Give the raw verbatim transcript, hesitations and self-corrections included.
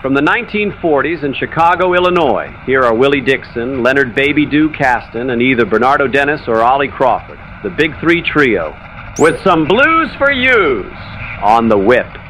From the nineteen forties in Chicago, Illinois, here are Willie Dixon, Leonard Baby Doo Caston, and either Bernardo Dennis or Ollie Crawford, the Big Three Trio, with some blues for yous on the Whip.